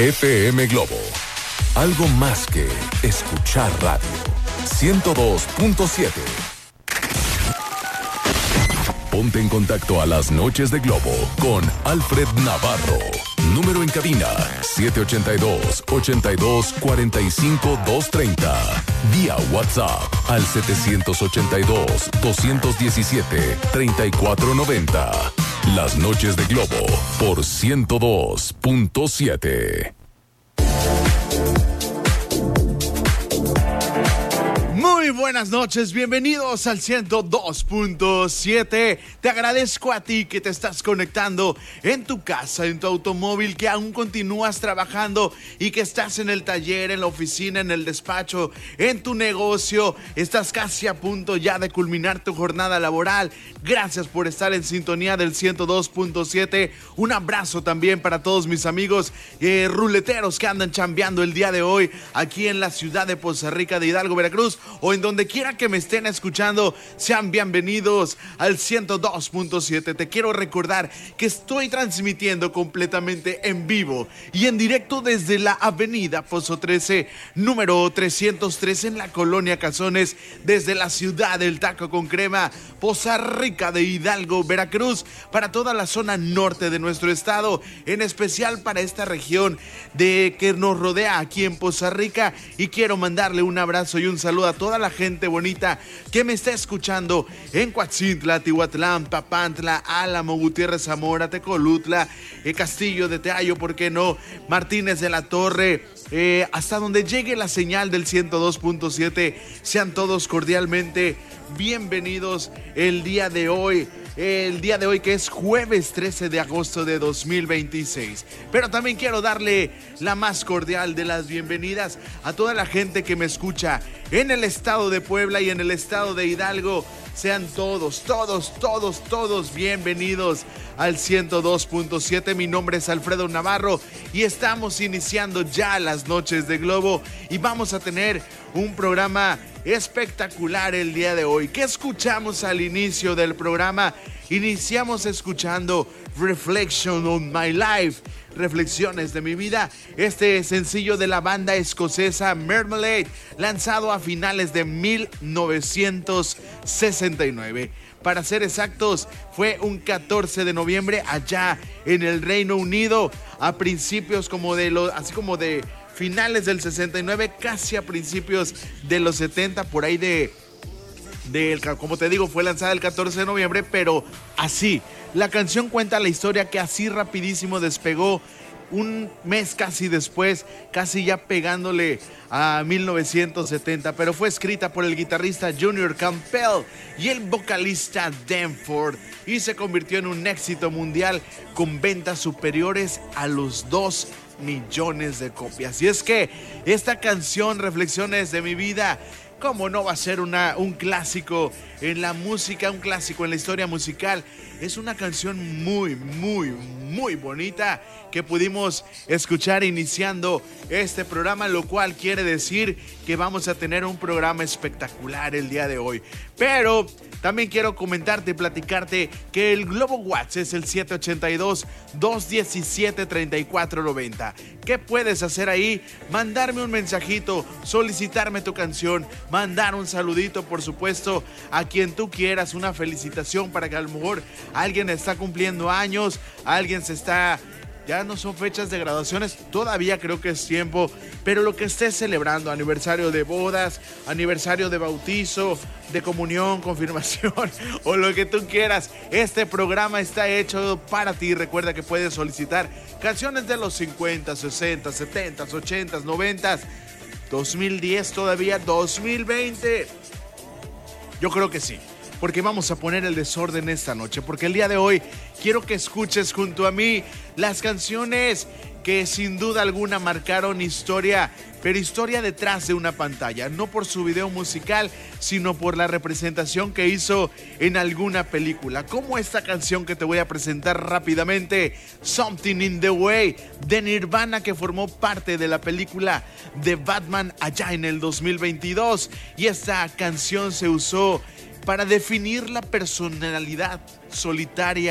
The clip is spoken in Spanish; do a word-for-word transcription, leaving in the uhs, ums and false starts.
F M Globo. Algo más que escuchar radio. ciento dos punto siete. Ponte en contacto a las noches de Globo con Alfred Navarro. Número en cabina siete ocho dos, ocho dos cuatro cinco, dos tres cero. Vía WhatsApp al siete ocho dos, dos uno siete, tres cuatro nueve cero. Las noches de Globo por ciento dos punto siete. Muy buenas noches, bienvenidos al ciento dos punto siete. Te agradezco a ti que te estás conectando en tu casa, en tu automóvil, que aún continúas trabajando y que estás en el taller, en la oficina, en el despacho, en tu negocio. Estás casi a punto ya de culminar tu jornada laboral. Gracias por estar en sintonía del ciento dos punto siete. Un abrazo también para todos mis amigos eh, ruleteros que andan chambeando el día de hoy aquí en la ciudad de Poza Rica de Hidalgo, Veracruz, o en donde quiera que me estén escuchando. Sean bienvenidos al ciento dos punto siete. Te quiero recordar que estoy transmitiendo completamente en vivo y en directo desde la avenida Pozo trece, número trescientos tres, en la colonia Cazones, desde la ciudad del taco con crema, Poza Rica de Hidalgo, Veracruz, para toda la zona norte de nuestro estado, en especial para esta región de que nos rodea aquí en Poza Rica. Y quiero mandarle un abrazo y un saludo a toda la gente bonita que me está escuchando en Coatzintla, Tihuatlán, Papantla, Álamo, Gutiérrez, Zamora, Tecolutla, eh, Castillo de Teayo, ¿por qué no? Martínez de la Torre, eh, hasta donde llegue la señal del ciento dos punto siete. Sean todos cordialmente bienvenidos el día de hoy. El día de hoy, que es jueves trece de agosto de dos mil veintiséis. Pero también quiero darle la más cordial de las bienvenidas a toda la gente que me escucha en el estado de Puebla y en el estado de Hidalgo. Sean todos, todos, todos, todos bienvenidos al ciento dos punto siete. Mi nombre es Alfredo Navarro y estamos iniciando ya las noches de Globo y vamos a tener un programa espectacular el día de hoy. ¿Qué escuchamos al inicio del programa? Iniciamos escuchando Reflection on My Life, Reflexiones de mi vida, este sencillo de la banda escocesa Marmalade, lanzado a finales de mil novecientos sesenta y nueve. Para ser exactos, fue un catorce de noviembre allá en el Reino Unido, a principios como de los, así como de finales del sesenta y nueve, casi a principios de los setenta, por ahí de, de, como te digo, fue lanzada el catorce de noviembre, pero así, la canción cuenta la historia que así rapidísimo despegó un mes casi después, casi ya pegándole a mil novecientos setenta, pero fue escrita por el guitarrista Junior Campbell y el vocalista Danford y se convirtió en un éxito mundial con ventas superiores a los dos millones de copias. Y es que esta canción, Reflexiones de mi vida, ¿cómo no va a ser una, un clásico en la música, un clásico en la historia musical? Es una canción muy, muy, muy bonita que pudimos escuchar iniciando este programa, lo cual quiere decir que vamos a tener un programa espectacular el día de hoy. Pero también quiero comentarte y platicarte que el Globo WhatsApp es el siete ocho dos, dos uno siete, tres cuatro nueve cero. ¿Qué puedes hacer ahí? Mandarme un mensajito, solicitarme tu canción, mandar un saludito, por supuesto, a quien tú quieras, una felicitación para que a lo mejor alguien está cumpliendo años, alguien se está... Ya no son fechas de graduaciones, todavía creo que es tiempo, pero lo que estés celebrando, aniversario de bodas, aniversario de bautizo, de comunión, confirmación o lo que tú quieras, este programa está hecho para ti. Recuerda que puedes solicitar canciones de los cincuenta, sesenta, setenta, ochenta, noventa, dos mil diez, todavía dos mil veinte. Yo creo que sí, porque vamos a poner el desorden esta noche, porque el día de hoy quiero que escuches junto a mí las canciones que sin duda alguna marcaron historia, pero historia detrás de una pantalla, no por su video musical, sino por la representación que hizo en alguna película, como esta canción que te voy a presentar rápidamente, Something in the Way, de Nirvana, que formó parte de la película de Batman allá en el dos mil veintidós, y esta canción se usó para definir la personalidad solitaria